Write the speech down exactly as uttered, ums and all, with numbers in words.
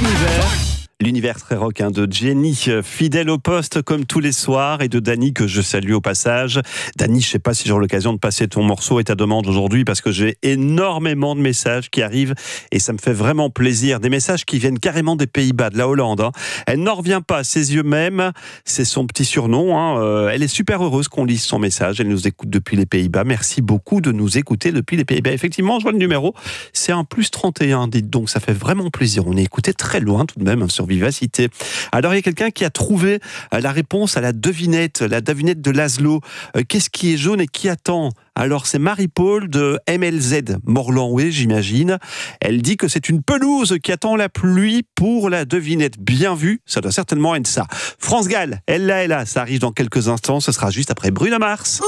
l'univers. L'univers très rock hein, de Jenny, fidèle au poste comme tous les soirs, et de Dany que je salue au passage. Dany, je sais pas si j'aurai l'occasion de passer ton morceau et ta demande aujourd'hui parce que j'ai énormément de messages qui arrivent et ça me fait vraiment plaisir. Des messages qui viennent carrément des Pays-Bas, de la Hollande. Hein. Elle n'en revient pas à ses yeux même, c'est son petit surnom. Hein. Euh, elle est super heureuse qu'on lise son message. Elle nous écoute depuis les Pays-Bas. Merci beaucoup de nous écouter depuis les Pays-Bas. Effectivement, je vois le numéro, c'est un plus trente et un. Dites donc, ça fait vraiment plaisir. On est écouté très loin tout de même hein, sur Vivacité. Alors il y a quelqu'un qui a trouvé la réponse à la devinette, la devinette de Laszlo. Euh, qu'est-ce qui est jaune et qui attend ? Alors c'est Marie-Paul de M L Z, Morlanoué j'imagine. Elle dit que c'est une pelouse qui attend la pluie pour la devinette. Bien vu, ça doit certainement être ça. France Gall, elle là, elle là, ça arrive dans quelques instants, ce sera juste après Bruno Mars.